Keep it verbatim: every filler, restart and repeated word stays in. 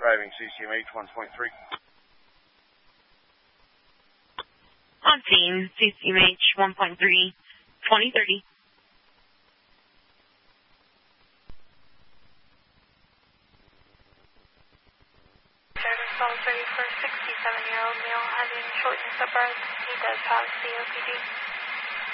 driving C C M H one point three. On scene, C C M H one point three, twenty thirty. Service call ready for a sixty-seven-year-old male having shortness of breath. He does have C O P D.